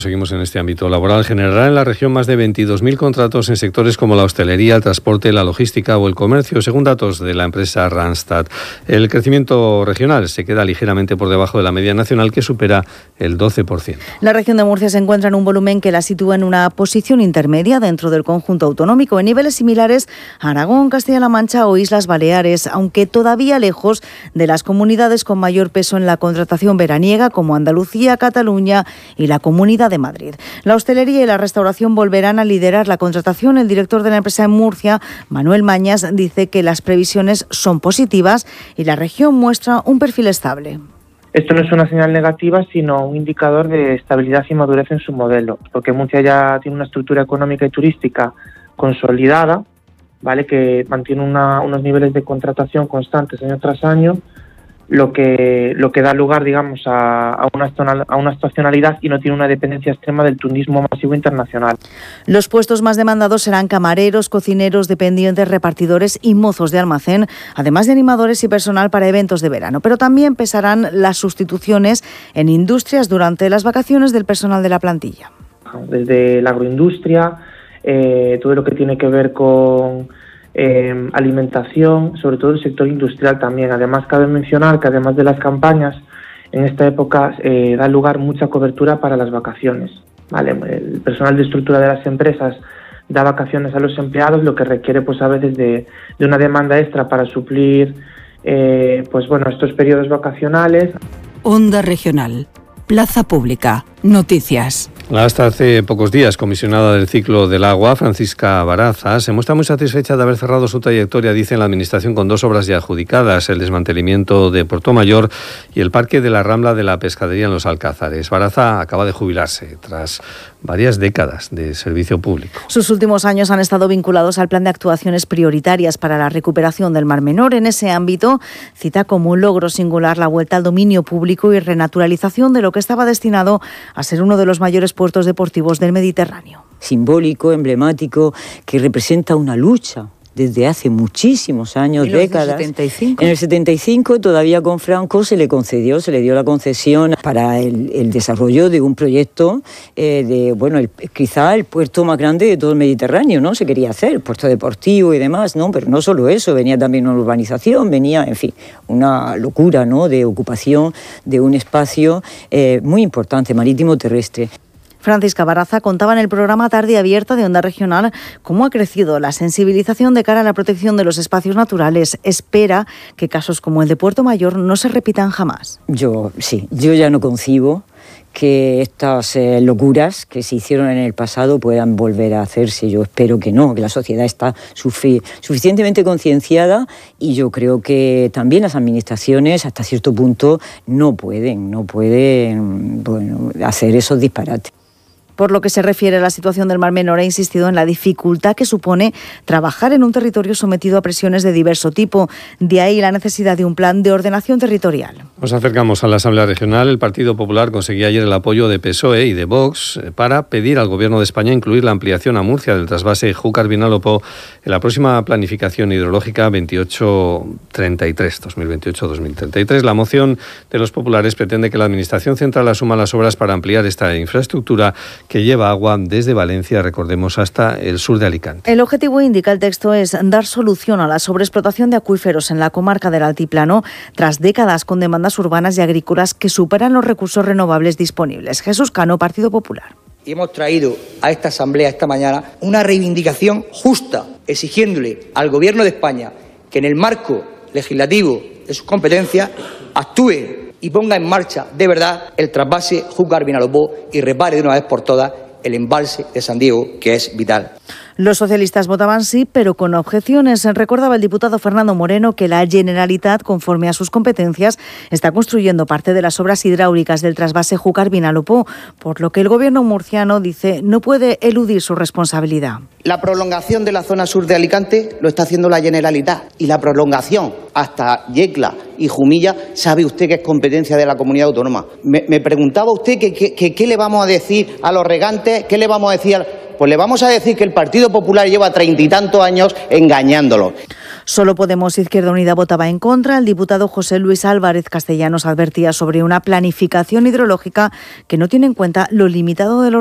Seguimos en este ámbito laboral. Generará en la región más de 22.000 contratos en sectores como la hostelería, el transporte, la logística o el comercio, según datos de la empresa Randstad. El crecimiento regional se queda ligeramente por debajo de la media nacional, que supera el 12%. La región de Murcia se encuentra en un volumen que la sitúa en una posición intermedia dentro del conjunto autonómico, en niveles similares a Aragón, Castilla-La Mancha o Islas Baleares, aunque todavía lejos de las comunidades con mayor peso en la contratación veraniega, como Andalucía, Cataluña y la Comunidad de Madrid. La hostelería y la restauración volverán a liderar la contratación. El director de la empresa en Murcia, Manuel Mañas, dice que las previsiones son positivas y la región muestra un perfil estable. Esto no es una señal negativa, sino un indicador de estabilidad y madurez en su modelo, porque Murcia ya tiene una estructura económica y turística consolidada, ¿vale?, que mantiene unos niveles de contratación constantes año tras año, lo que da lugar, digamos, a una estacionalidad y no tiene una dependencia extrema del turismo masivo internacional. Los puestos más demandados serán camareros, cocineros, dependientes, repartidores y mozos de almacén, además de animadores y personal para eventos de verano. Pero también pesarán las sustituciones en industrias durante las vacaciones del personal de la plantilla. Desde la agroindustria, todo lo que tiene que ver con alimentación, sobre todo el sector industrial también. Además, cabe mencionar que además de las campañas, en esta época da lugar mucha cobertura para las vacaciones, ¿vale? El personal de estructura de las empresas da vacaciones a los empleados, lo que requiere pues a veces de una demanda extra para suplir estos periodos vacacionales. Onda Regional, Plaza Pública, Noticias. Hasta hace pocos días, comisionada del ciclo del agua, Francisca Baraza, se muestra muy satisfecha de haber cerrado su trayectoria, dice, en la Administración con 2 obras ya adjudicadas, el desmantelamiento de Puerto Mayor y el parque de la Rambla de la Pescadería en Los Alcázares. Baraza acaba de jubilarse tras varias décadas de servicio público. Sus últimos años han estado vinculados al plan de actuaciones prioritarias para la recuperación del Mar Menor. En ese ámbito, cita como un logro singular la vuelta al dominio público y renaturalización de lo que estaba destinado a ser uno de los mayores puertos deportivos del Mediterráneo. Simbólico, emblemático, que representa una lucha desde hace muchísimos años, décadas. En el 75, todavía con Franco, se le dio la concesión para el desarrollo de un proyecto quizá el puerto más grande de todo el Mediterráneo, ¿no? Se quería hacer, puerto deportivo y demás, ¿no? Pero no solo eso, venía también una urbanización, venía, en fin, una locura, ¿no?, de ocupación de un espacio muy importante, marítimo terrestre. Francisca Baraza contaba en el programa Tarde Abierta de Onda Regional cómo ha crecido la sensibilización de cara a la protección de los espacios naturales. Espera que casos como el de Puerto Mayor no se repitan jamás. Yo ya no concibo que estas locuras que se hicieron en el pasado puedan volver a hacerse. Yo espero que no, que la sociedad está suficientemente concienciada, y yo creo que también las administraciones hasta cierto punto no pueden hacer esos disparates. Por lo que se refiere a la situación del Mar Menor, ha insistido en la dificultad que supone trabajar en un territorio sometido a presiones de diverso tipo. De ahí la necesidad de un plan de ordenación territorial. Nos acercamos a la Asamblea Regional. El Partido Popular conseguía ayer el apoyo de PSOE y de Vox para pedir al Gobierno de España incluir la ampliación a Murcia del trasvase Júcar-Vinalopó en la próxima planificación hidrológica 2028-2033. La moción de los populares pretende que la Administración central asuma las obras para ampliar esta infraestructura que lleva agua desde Valencia, recordemos, hasta el sur de Alicante. El objetivo, indica el texto, es dar solución a la sobreexplotación de acuíferos en la comarca del Altiplano tras décadas con demandas urbanas y agrícolas que superan los recursos renovables disponibles. Jesús Cano, Partido Popular. Y hemos traído a esta Asamblea esta mañana una reivindicación justa, exigiéndole al Gobierno de España que en el marco legislativo de sus competencias actúe y ponga en marcha de verdad el trasvase Júcar-Vinalopó y repare de una vez por todas el embalse de San Diego, que es vital. Los socialistas votaban sí, pero con objeciones. Recordaba el diputado Fernando Moreno que la Generalitat, conforme a sus competencias, está construyendo parte de las obras hidráulicas del trasvase Júcar-Vinalopó, por lo que el Gobierno murciano, dice, no puede eludir su responsabilidad. La prolongación de la zona sur de Alicante lo está haciendo la Generalitat, y la prolongación hasta Yecla y Jumilla, sabe usted que es competencia de la comunidad autónoma. Me preguntaba usted que qué le vamos a decir a los regantes, qué le vamos a decir Pues le vamos a decir que el Partido Popular lleva 30 y tantos años engañándolos. Solo Podemos Izquierda Unida votaba en contra. El diputado José Luis Álvarez Castellanos advertía sobre una planificación hidrológica que no tiene en cuenta lo limitado de los